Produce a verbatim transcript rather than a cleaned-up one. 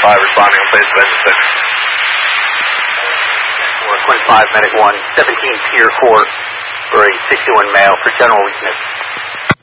five responding on base of engine six. Quinn five, Medic one, seventeen Pier Court for a sixty-one male for general weakness.